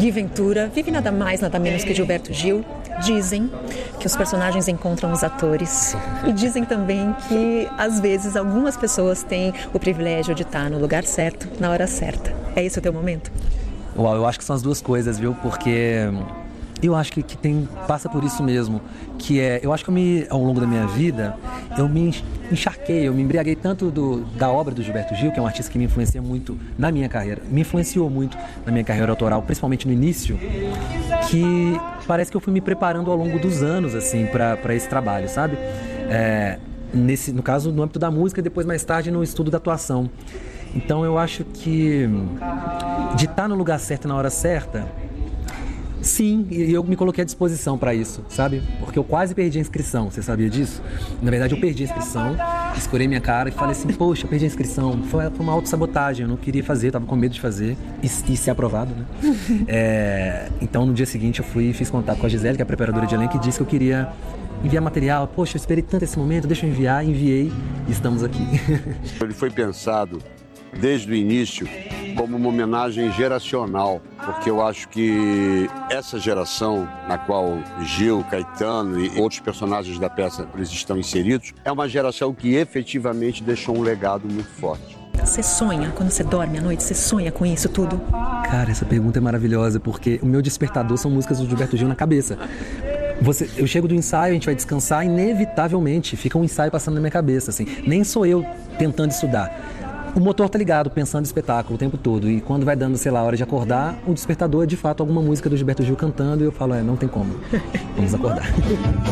Gui Ventura vive nada mais, nada menos que Gilberto Gil. Dizem que os personagens encontram os atores e dizem também que, às vezes, algumas pessoas têm o privilégio de estar no lugar certo, na hora certa. É esse o teu momento? Uau, eu acho que são as duas coisas, viu? Porque eu acho que passa por isso mesmo, que eu acho que ao longo da minha vida, eu me encharquei, eu me embriaguei tanto da obra do Gilberto Gil, que é um artista que me influencia muito na minha carreira, me influenciou muito na minha carreira autoral, principalmente no início, que parece que eu fui me preparando ao longo dos anos, assim, para esse trabalho, sabe? No caso, no âmbito da música e depois, mais tarde, no estudo da atuação. Então, eu acho que de estar no lugar certo na hora certa, sim, e eu me coloquei à disposição para isso, sabe? Porque eu quase perdi a inscrição, você sabia disso? Na verdade, eu perdi a inscrição, escorei minha cara e falei assim, poxa, eu perdi a inscrição. Foi uma autossabotagem, eu não queria fazer, tava com medo de fazer e ser aprovado, né? Então, no dia seguinte, eu fui e fiz contato com a Gisele, que é a preparadora de elenco, e disse que eu queria enviar material. Poxa, eu esperei tanto esse momento, deixa eu enviar, enviei e estamos aqui. Ele foi pensado desde o início como uma homenagem geracional, porque eu acho que essa geração na qual Gil, Caetano e outros personagens da peça eles estão inseridos, é uma geração que efetivamente deixou um legado muito forte. Você sonha, quando você dorme à noite, você sonha com isso tudo? Cara, essa pergunta é maravilhosa, porque o meu despertador são músicas do Gilberto Gil na cabeça. Eu chego do ensaio, a gente vai descansar, inevitavelmente fica um ensaio passando na minha cabeça, assim. Nem sou eu tentando estudar. O motor tá ligado, pensando no espetáculo o tempo todo. E quando vai dando, sei lá, a hora de acordar, o despertador é de fato alguma música do Gilberto Gil cantando e eu falo, não tem como. Vamos acordar.